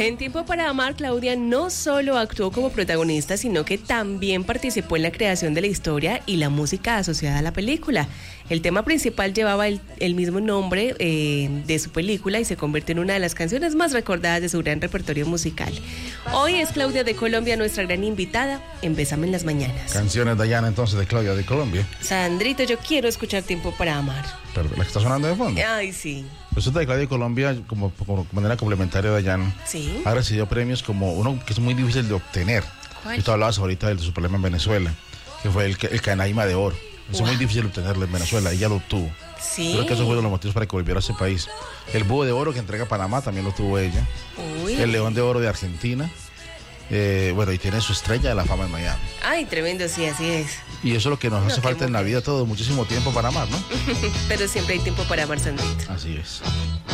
En Tiempo para Amar, Claudia no solo actuó como protagonista, sino que también participó en la creación de la historia y la música asociada a la película. El tema principal llevaba el mismo nombre de su película y se convirtió en una de las canciones más recordadas de su gran repertorio musical. Hoy es Claudia de Colombia, nuestra gran invitada en Bésame en las Mañanas. Canciones de Dayana, entonces, de Claudia de Colombia. Sandrito, yo quiero escuchar Tiempo para Amar. Pero la que está sonando de fondo. Ay, sí. Resulta que Claudia de Colombia, como manera complementaria de Dayana, Sí. ha recibido premios como uno que es muy difícil de obtener. ¿Cuál? Y tú hablabas ahorita de su problema en Venezuela, que fue el Canaima de Oro. Eso es muy difícil obtenerlo en Venezuela, ella lo obtuvo. Sí. Creo que eso fue uno de los motivos para que volviera a ese país. El Búho de Oro que entrega Panamá también lo tuvo ella. Uy. El León de Oro de Argentina. Bueno, y tiene su estrella de la fama en Miami. Ay, tremendo, sí, así es. Y eso es lo que nos No, hace qué falta en la mujer. vida, todo, muchísimo tiempo para amar, ¿no? Pero siempre hay tiempo para amar, Sandrito. Así es.